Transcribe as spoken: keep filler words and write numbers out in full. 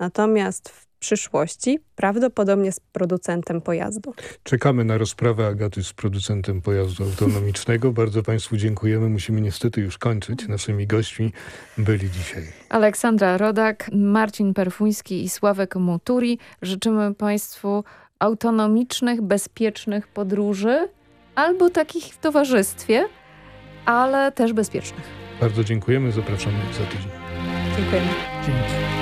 natomiast w przyszłości prawdopodobnie z producentem pojazdu. Czekamy na rozprawę Agaty z producentem pojazdu autonomicznego. Bardzo Państwu dziękujemy. Musimy niestety już kończyć. Naszymi gośćmi byli dzisiaj Aleksandra Rodak, Marcin Perfuński i Sławek Muturi. Życzymy Państwu autonomicznych, bezpiecznych podróży albo takich w towarzystwie, ale też bezpiecznych. Bardzo dziękujemy. Zapraszamy za tydzień. Dziękujemy. Dzięki.